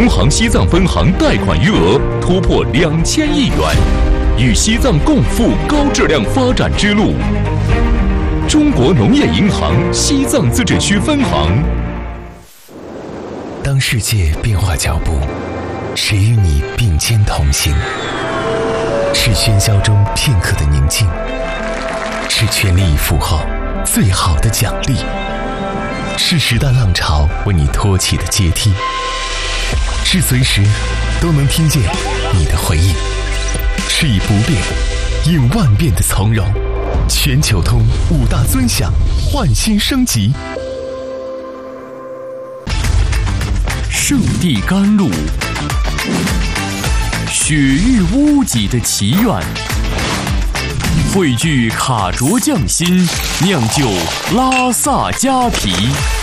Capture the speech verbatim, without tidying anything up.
行西藏分行贷款余额突破两千亿元，与西藏共赴高质量发展之路。中国农业银行西藏自治区分行。 当世界变化脚步，谁与你并肩同行？是喧嚣中片刻的宁静，是全力以赴后最好的奖励，是时代浪潮为你托起的阶梯，是随时都能听见你的回应，是以不变应万变的从容。全球通五大尊享，焕新升级。 圣地甘露，雪域屋脊的祈愿，汇聚卡卓匠心，酿就拉萨加皮。